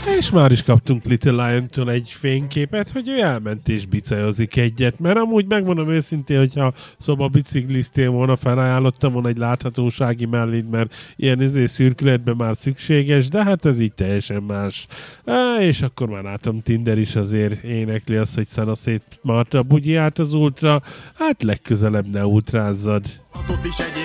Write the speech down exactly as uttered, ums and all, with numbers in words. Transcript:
És már is kaptunk Little Lion-től egy fényképet, hogy ő elment és bicajozik egyet, mert amúgy megmondom őszintén, hogyha szoba bicikliztél volna, felajánlottam volna egy láthatósági mellét, mert ilyen izé szürkületben már szükséges, de hát ez így teljesen más. Á, és akkor már látom, Tinder is azért énekli azt, hogy szana szét Marta a bugyját az ultra, hát legközelebb ne ultrázzad.